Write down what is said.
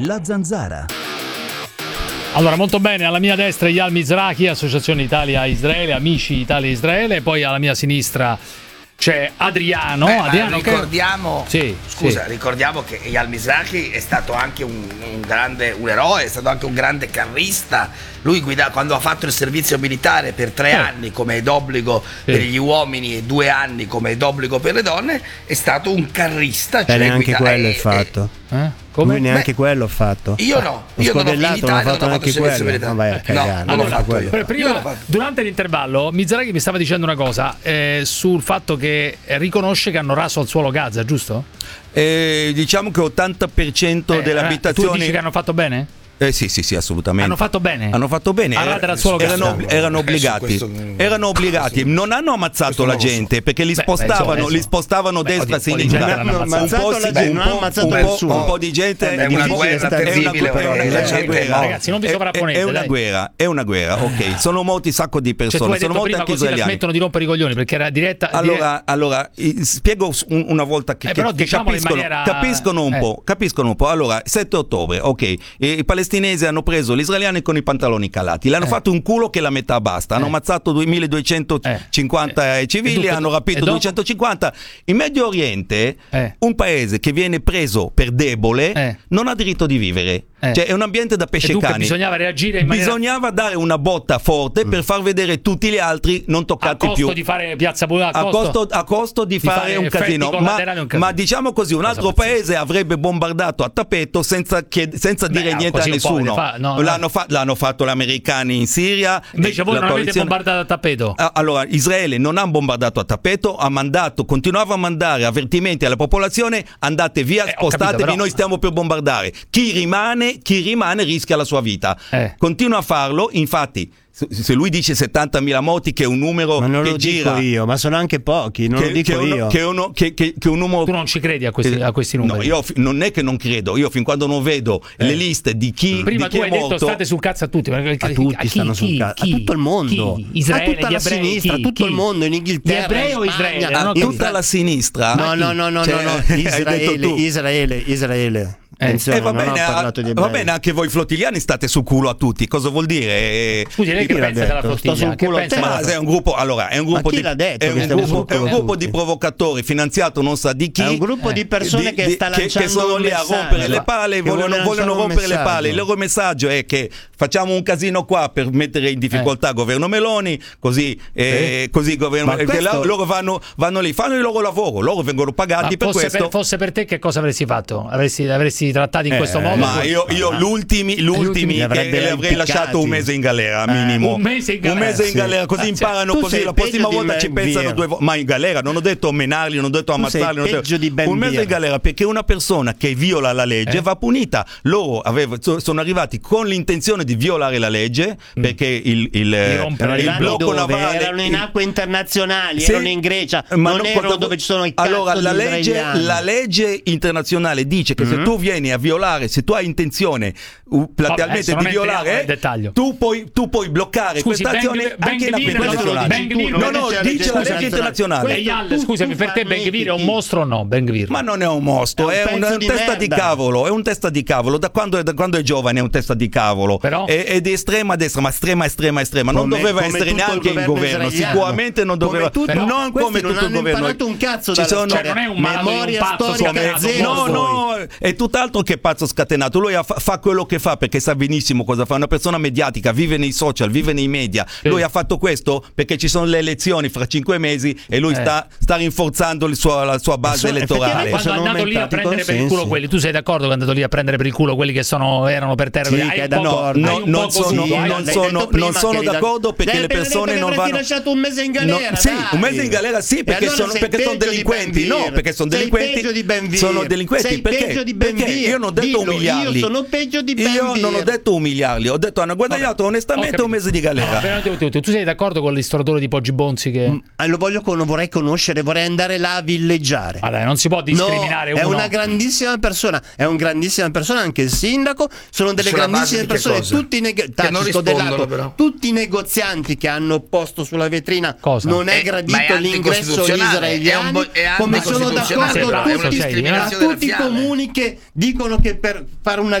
La Zanzara. Allora, molto bene, alla mia destra Eyal Mizrahi, Associazione Italia-Israele, Amici Italia-Israele, poi alla mia sinistra c'è Adriano. Adriano ricordiamo, ricordiamo che Eyal Mizrahi è stato anche un eroe, è stato anche un grande carrista. Lui quando ha fatto il servizio militare per 3 anni come d'obbligo per gli uomini e 2 anni come d'obbligo per le donne, è stato un carrista. Cioè neanche quello è fatto. Come? Lui neanche quello ho fatto. Io no, io non ho fatto anche quello. Non vai a cagare. Non l'ho fatto io. Prima, durante l'intervallo, Mizrahi mi stava dicendo una cosa sul fatto che riconosce che hanno raso al suolo Gaza, giusto? Diciamo che 80% delle abitazioni. Tu dici che hanno fatto bene? Sì, assolutamente. Hanno fatto bene? Hanno fatto bene. Erano obbligati. Non hanno ammazzato la gente perché li spostavano destra e sinistra. Non hanno ammazzato nessuno. Un po' di gente. È una guerra terribile. Ragazzi, non vi sovrapponete. È una guerra, ok. Sono morti un sacco di persone. Sono morti anche israeliani. Smettono di rompere i coglioni perché era diretta. Allora, spiego una volta che capiscono un po'. Allora, 7 ottobre, ok. I palestinesi hanno preso gli israeliani con i pantaloni calati, le hanno fatto un culo che la metà basta, hanno ammazzato 1250 civili, hanno rapito 250. In Medio Oriente un paese che viene preso per debole non ha diritto di vivere. Cioè è un ambiente da pesce cane. Bisognava reagire in maniera... Bisognava dare una botta forte per far vedere tutti gli altri non toccati più. A costo di fare Piazza Buda, a costo di fare un casino. Ma diciamo così, un altro paese avrebbe bombardato a tappeto senza dire niente a nessuno. L'hanno fatto gli americani in Siria. Invece voi non avete bombardato a tappeto. Allora, Israele non ha bombardato a tappeto, continuava a mandare avvertimenti alla popolazione: andate via, spostatevi, noi stiamo per bombardare. Chi rimane rischia la sua vita. Continua a farlo, infatti. Se lui dice 70.000 morti, che è un numero ma non che lo gira, dico io, ma sono anche pochi, non lo dico io. Che un numero... Tu non ci credi a questi numeri? No, io non è che non credo, io fin quando non vedo le liste di chi prima di chi tu hai detto state sul cazzo a tutti, a tutti stanno sul cazzo, a tutto il mondo, Israele, a tutta la sinistra, tutto il mondo, in Inghilterra, ebrei o Israele? A tutta la sinistra? No, Israele. Va bene, anche voi flottigliani state sul culo a tutti. Cosa vuol dire? Scusi, lei che pensa della flottiglia? Ma è un gruppo, è un gruppo di provocatori finanziato non sa di chi. È un gruppo di persone che sta lanciando che sono lì a rompere le palle, vogliono rompere le palle. Il loro messaggio è che facciamo un casino qua per mettere in difficoltà il governo Meloni, così governo, loro vanno lì, fanno il loro lavoro, loro vengono pagati per questo. Fosse per te, che cosa avresti fatto? Avresti trattati in questo modo? Ma io gli ultimi li avrei lasciato un mese in galera minimo. Un mese in galera, così imparano, così la prossima volta ci pensano 2 volte. Ma in galera non ho detto menarli, non ho detto ammazzarli, un mese in galera, perché una persona che viola la legge va punita. Loro sono arrivati con l'intenzione di violare la legge, perché il blocco navale erano in acque internazionali, erano in Grecia, non erano dove ci sono i cazzo. Allora la legge internazionale dice che se tu vieni a violare, se tu hai intenzione platealmente di violare, tu puoi bloccare questa azione anche in acque internazionali. Dice la legge internazionale. Scusami, per te Ben-Gvir è un mostro o no? Ben-Gvir? Ma non è un mostro, è un testa di cavolo, è un testa di cavolo. Da quando è giovane è un testa di cavolo. È di estrema destra, ma estrema. Non doveva essere neanche in governo, sicuramente non doveva, non come tutto il governo. Un cazzo dalla storia. Non è un memoria storica zero. No, è tutt'altro che pazzo scatenato. Lui fa quello che fa perché sa benissimo cosa fa. Una persona mediatica, vive nei social, vive nei media. Lui ha fatto questo perché ci sono le elezioni fra 5 mesi e lui sta rinforzando la sua base elettorale. Quando è andato lì a prendere per il culo quelli, tu sei d'accordo che è andato lì a prendere per il culo quelli che erano per terra? Non sono d'accordo, perché le persone non vanno. Lasciato un mese in galera. Un mese in galera sì, perché sono delinquenti. No, perché sono delinquenti. Sono delinquenti perché io non ho detto umiliarli. Io sono peggio di Ben-Gvir. Io non ho detto umiliarli, ho detto hanno guadagnato onestamente un mese di galera. Tu sei d'accordo con l'istoratore di Poggi Bonzi che lo vorrei conoscere, vorrei andare là a villeggiare. Vabbè, non si può discriminare uno. È una grandissima persona, anche il sindaco, sono delle grandissime persone, tutti i negozianti che hanno posto sulla vetrina non è gradito l'ingresso agli israeliani, come sono d'accordo tutti i comuni che dicono che per fare una